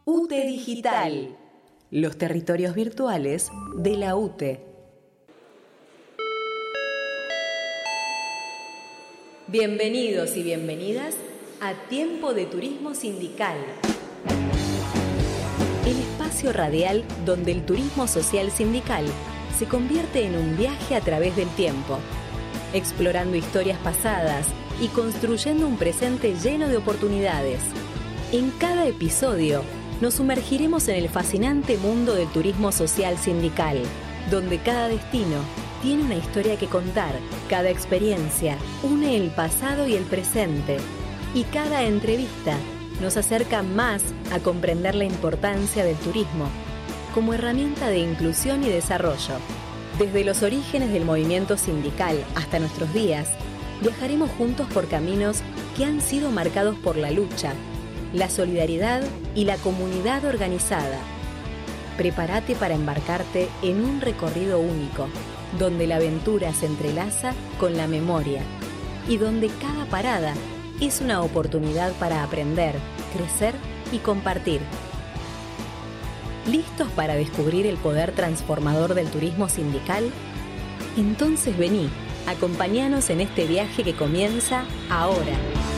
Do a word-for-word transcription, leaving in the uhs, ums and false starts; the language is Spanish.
U T E Digital, los territorios virtuales de la U T E. Bienvenidos y bienvenidas a Tiempo de Turismo Sindical, el espacio radial donde el turismo social sindical se convierte en un viaje a través del tiempo, explorando historias pasadas y construyendo un presente lleno de oportunidades. En cada episodio nos sumergiremos en el fascinante mundo del turismo social sindical, donde cada destino tiene una historia que contar, cada experiencia une el pasado y el presente, y cada entrevista nos acerca más a comprender la importancia del turismo como herramienta de inclusión y desarrollo. Desde los orígenes del movimiento sindical hasta nuestros días, viajaremos juntos por caminos que han sido marcados por la lucha, la solidaridad y la comunidad organizada. Prepárate para embarcarte en un recorrido único, donde la aventura se entrelaza con la memoria y donde cada parada es una oportunidad para aprender, crecer y compartir. ¿Listos para descubrir el poder transformador del turismo sindical? Entonces vení, acompáñanos en este viaje que comienza ahora.